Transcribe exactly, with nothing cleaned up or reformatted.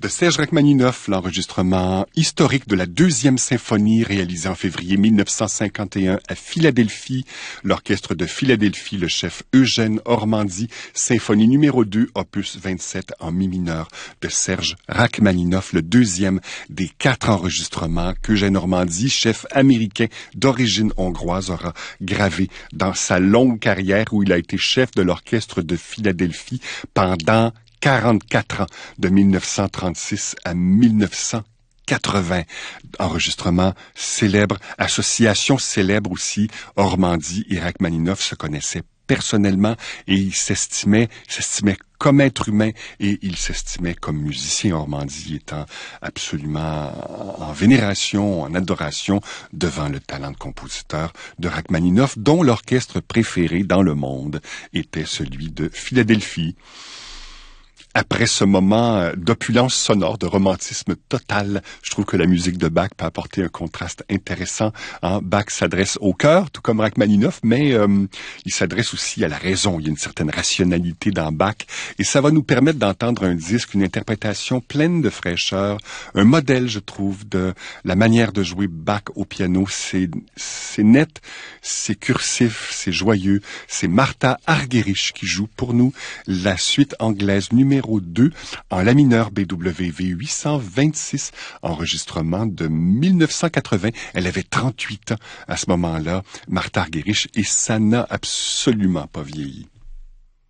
De Serge Rachmaninoff, l'enregistrement historique de la deuxième symphonie réalisée en février mille neuf cent cinquante et un à Philadelphie. L'orchestre de Philadelphie, le chef Eugène Ormandy, symphonie numéro deux, opus vingt-sept en mi mineur de Serge Rachmaninoff, le deuxième des quatre enregistrements qu'Eugène Ormandy, chef américain d'origine hongroise, aura gravé dans sa longue carrière où il a été chef de l'orchestre de Philadelphie pendant quarante-quatre ans, de mille neuf cent trente-six à mille neuf cent quatre-vingts. Enregistrement célèbre, association célèbre aussi. Ormandy et Rachmaninoff se connaissaient personnellement et ils s'estimaient, s'estimaient comme être humain et il s'estimait comme musicien, Ormandy étant absolument en vénération, en adoration devant le talent de compositeur de Rachmaninoff, dont l'orchestre préféré dans le monde était celui de Philadelphie. Après ce moment d'opulence sonore, de romantisme total, je trouve que la musique de Bach peut apporter un contraste intéressant. Hein? Bach s'adresse au cœur, tout comme Rachmaninoff, mais euh, il s'adresse aussi à la raison. Il y a une certaine rationalité dans Bach, et ça va nous permettre d'entendre un disque, une interprétation pleine de fraîcheur, un modèle, je trouve, de la manière de jouer Bach au piano. C'est, c'est net, c'est cursif, c'est joyeux. C'est Martha Argerich qui joue pour nous la suite anglaise numéro deux en la mineur B W V huit cent vingt-six, enregistrement de mille neuf cent quatre-vingts. Elle avait trente-huit ans à ce moment-là, Martha Argerich, et ça n'a absolument pas vieilli.